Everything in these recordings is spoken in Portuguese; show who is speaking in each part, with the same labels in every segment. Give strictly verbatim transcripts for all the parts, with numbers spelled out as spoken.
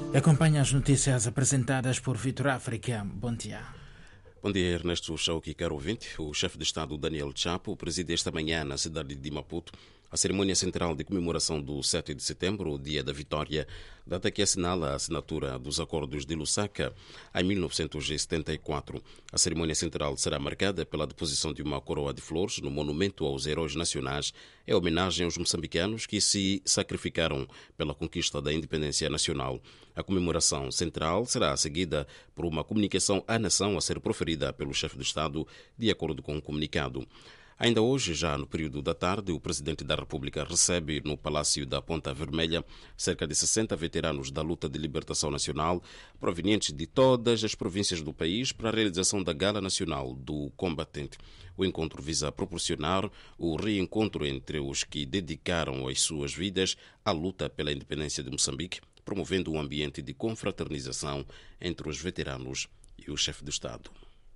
Speaker 1: Acompanha as notícias apresentadas por Vitor África. Bom dia.
Speaker 2: Bom dia, Ernesto Chauki, caro ouvinte. O chefe de Estado, Daniel Chapo, preside esta manhã na cidade de Maputo a cerimônia central de comemoração do sete de setembro, o Dia da Vitória, data que assinala a assinatura dos Acordos de Lusaka em mil novecentos e setenta e quatro. A cerimônia central será marcada pela deposição de uma coroa de flores no Monumento aos Heróis Nacionais, em homenagem aos moçambicanos que se sacrificaram pela conquista da independência nacional. A comemoração central será seguida por uma comunicação à nação a ser proferida pelo chefe de Estado, de acordo com o comunicado. Ainda hoje, já no período da tarde, o Presidente da República recebe no Palácio da Ponta Vermelha cerca de sessenta veteranos da luta de libertação nacional, provenientes de todas as províncias do país, para a realização da Gala Nacional do Combatente. O encontro visa proporcionar o reencontro entre os que dedicaram as suas vidas à luta pela independência de Moçambique, promovendo um ambiente de confraternização entre os veteranos e o chefe de Estado.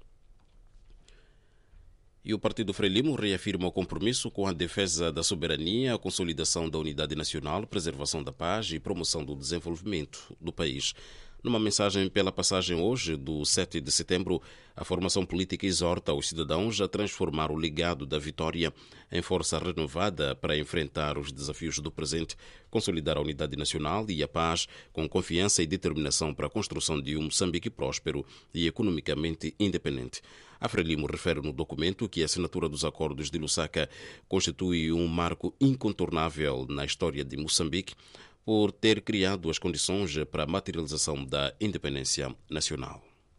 Speaker 2: E o Partido Frelimo reafirma o compromisso com a defesa da soberania, a consolidação da unidade nacional, preservação da paz e promoção do desenvolvimento do país. Numa mensagem pela passagem hoje do sete de setembro, a formação política exorta os cidadãos a transformar o legado da vitória em força renovada para enfrentar os desafios do presente, consolidar a unidade nacional e a paz com confiança e determinação para a construção de um Moçambique próspero e economicamente independente. A Frelimo refere no documento que a assinatura dos Acordos de Lusaka constitui um marco incontornável na história de Moçambique, por ter criado as condições para a materialização da independência nacional.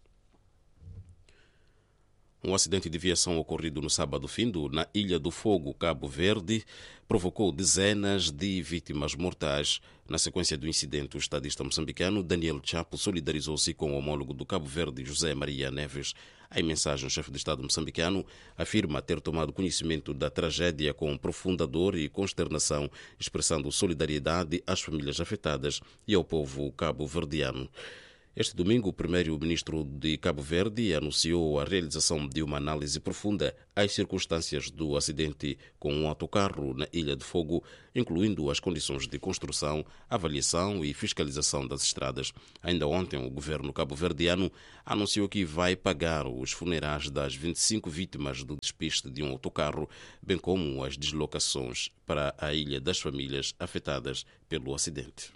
Speaker 2: Um acidente de viação ocorrido no sábado findo na Ilha do Fogo, Cabo Verde, provocou dezenas de vítimas mortais. Na sequência do incidente, o estadista moçambicano Daniel Chapo solidarizou-se com o homólogo do Cabo Verde, José Maria Neves. Em mensagem, o chefe de Estado moçambicano afirma ter tomado conhecimento da tragédia com profunda dor e consternação, expressando solidariedade às famílias afetadas e ao povo cabo-verdiano. Este domingo, o primeiro-ministro de Cabo Verde anunciou a realização de uma análise profunda às circunstâncias do acidente com um autocarro na Ilha de Fogo, incluindo as condições de construção, avaliação e fiscalização das estradas. Ainda ontem, o governo cabo-verdiano anunciou que vai pagar os funerais das vinte e cinco vítimas do despiste de um autocarro, bem como as deslocações para a ilha das famílias afetadas pelo acidente.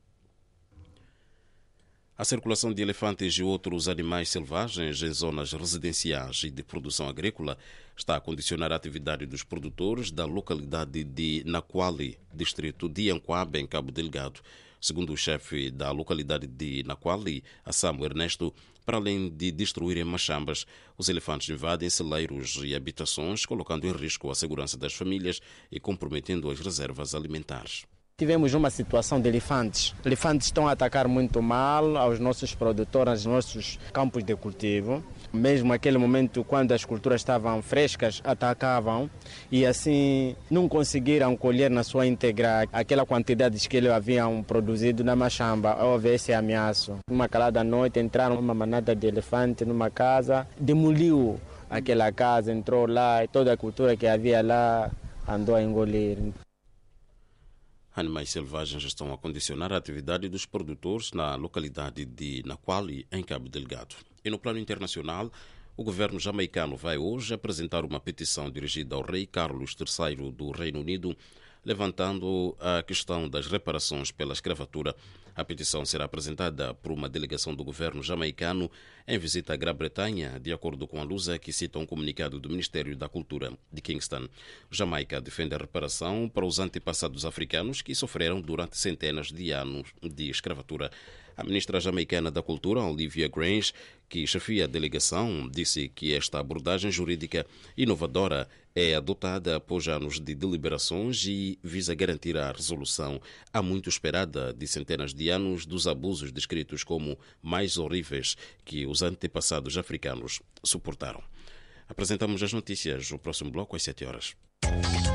Speaker 2: A circulação de elefantes e outros animais selvagens em zonas residenciais e de produção agrícola está a condicionar a atividade dos produtores da localidade de Naquali, distrito de Anquabe, em Cabo Delgado. Segundo o chefe da localidade de Naquali, Assamo Ernesto, para além de destruírem machambas, os elefantes invadem celeiros e habitações, colocando em risco a segurança das famílias e comprometendo as reservas alimentares.
Speaker 3: Tivemos uma situação de elefantes. Elefantes estão a atacar muito mal aos nossos produtores, aos nossos campos de cultivo. Mesmo naquele momento, quando as culturas estavam frescas, atacavam e assim não conseguiram colher na sua íntegra aquela quantidade que eles haviam produzido na machamba. Houve esse ameaço. Uma calada noite entraram uma manada de elefantes numa casa, demoliu aquela casa, entrou lá e toda a cultura que havia lá andou a engolir.
Speaker 2: Animais selvagens estão a condicionar a atividade dos produtores na localidade de Naquali, em Cabo Delgado. E no plano internacional, o governo jamaicano vai hoje apresentar uma petição dirigida ao rei Carlos terceiro do Reino Unido, levantando a questão das reparações pela escravatura. A petição será apresentada por uma delegação do governo jamaicano em visita à Grã-Bretanha, de acordo com a Lusa, que cita um comunicado do Ministério da Cultura de Kingston. Jamaica defende a reparação para os antepassados africanos que sofreram durante centenas de anos de escravatura. A ministra jamaicana da Cultura, Olivia Grange, que chefia a delegação, disse que esta abordagem jurídica inovadora é adotada após anos de deliberações e visa garantir a resolução há muito esperada de centenas de anos dos abusos descritos como mais horríveis que os antepassados africanos suportaram. Apresentamos as notícias no próximo bloco às sete horas.